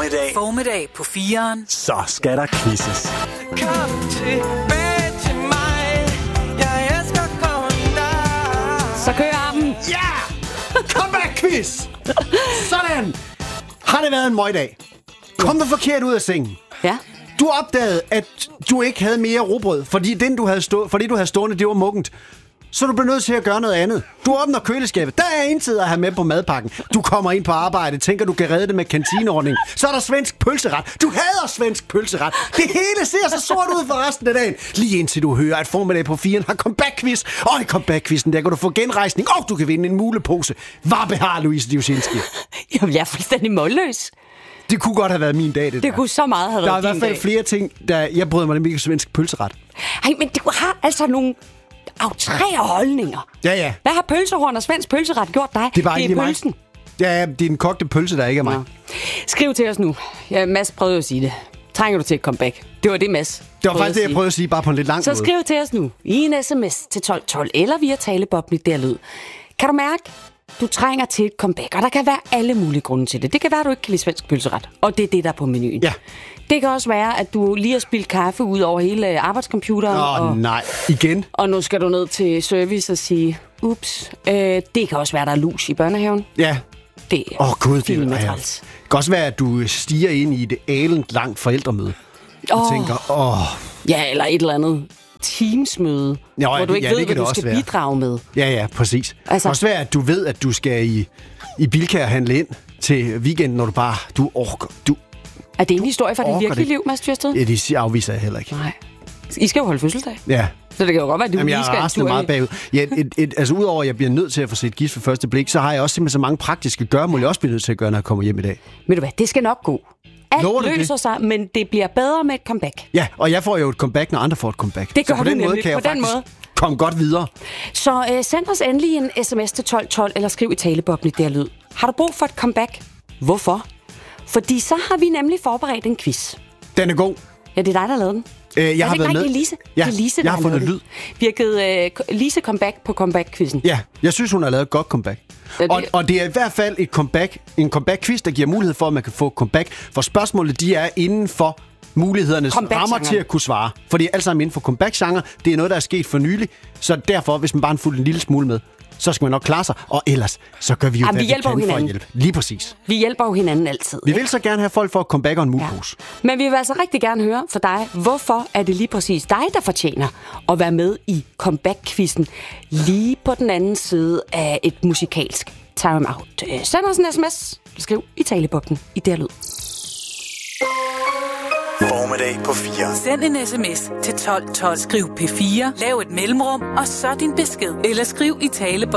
Formiddag på 4'eren. Så skal der quizzes. Kom tilbage til mig. Jeg elsker dig. Så kører armen. Ja! Comeback-quiz! Sådan! Har det været en møgdag? Kom du forkert ud af sengen? Ja. Du opdagede, at du ikke havde mere rugbrød, fordi du havde stående, det var muggent. Så du blev nødt til at gøre noget andet. Du åbner køleskabet. Der er intet at have med på madpakken. Du kommer ind på arbejde, tænker du kan redde det med kantineordning. Så er der svensk pølseret. Du hader svensk pølseret. Det hele ser så sort ud for resten af dagen. Lige indtil du hører, at Formiddag på 4'eren har comeback-quiz. Og i comeback-quizzen, der kan du få genrejsning, og du kan vinde en mulepose. Hvad behar, Louise Diosinski? Jamen, jeg er fuldstændig målløs. Det kunne godt have været min dag, det der. Det kunne så meget have Der er været i din hvert fald dag. flere ting, der jeg bryder mig nemlig ikke svensk pølseret. Ej, men du har altså nogle aftrære holdninger. Ja. Hvad har pølsehorn og svensk pølseret gjort dig? Det er bare ikke mig. pølsen. Ja, det er en kogte pølse, der ikke er mig. Ja. Skriv til os nu. Ja, Mads prøvede at sige det. Trænger du til et comeback? Det var det, Mads. Det var faktisk det, jeg prøvede at sige, bare på en lidt lang Så måde. skriv til os nu i en sms til 1212 eller via taleboblen der lyd. Kan du mærke, du trænger til et comeback, og der kan være alle mulige grunde til det. Det kan være, at du ikke kan lide svensk pølseret, og det er det, der er på menuen. Ja. Det kan også være, at du lige har spildt kaffe ud over hele arbejdscomputeren. Nej, igen. Og nu skal du ned til service og sige, ups. Det kan også være, der er lus i børnehaven. Ja. Det er Gud, det fint med er træls. Det kan også være, at du stiger ind i et ælent langt forældremøde. Og tænker, Ja, eller et eller andet Teams-møde, hvor du ikke ved, hvad du skal bidrage med. Ja, præcis. Altså, det kan også være, at du ved, at du skal i Bilka handle ind til weekenden, når du orker. Er det en historie fra dit virkelige liv, Mads Thyrsted? Ja, det afviser jeg heller ikke. Nej. I skal jo holde fødselsdag. Ja. Så det kan jo godt være, at du lige skal... Jeg er rasende meget bagud. Ja, altså, udover at jeg bliver nødt til at få set gift for første blik, så har jeg også simpelthen så mange praktiske gørmål, jeg også bliver nødt til at gøre, når jeg kommer hjem i dag. Ved du hvad, det skal nok gå. Alt løser sig, men det bliver bedre med et comeback. Ja, og jeg får jo et comeback, når andre får et comeback. Det gør så på du den nemlig. måde kan jeg på den faktisk måde. komme godt videre. Så send os endelig en sms til 1212, eller skriv i taleboblen der lyd. Har du brug for et comeback? Hvorfor? Fordi så har vi nemlig forberedt en quiz. Den er god. Ja, det er dig, der lavede den. Jeg har været med. Det er Lise. Ja, det er Lise, jeg har fundet lyd. Vi har givet Lise comeback på comeback-quizzen. Ja, jeg synes, hun har lavet et godt comeback. Ja, det... Og det er i hvert fald en comeback-quiz, der giver mulighed for, at man kan få comeback. For spørgsmålet, de er inden for mulighedernes rammer til at kunne svare. For det er alt sammen inden for comeback-genre. Det er noget, der er sket for nylig. Så derfor, hvis man bare fulgt en lille smule med, så skal man nok klare sig. Og ellers, så gør vi jo, hvad vi kan for at hjælpe. Lige præcis. Vi hjælper jo hinanden altid. Vi vil så gerne have folk for at comeback og en mulepose. Ja. Men vi vil altså rigtig gerne høre fra dig, hvorfor er det lige præcis dig, der fortjener at være med i comeback-quizzen lige på den anden side af et musikalsk time-out. Send os en sms. Skriv i taleboblen i der lyd. Formiddag på 4. Send en sms til 1212. Skriv P4, lav et mellemrum, og så din besked. Eller skriv i taleboblen.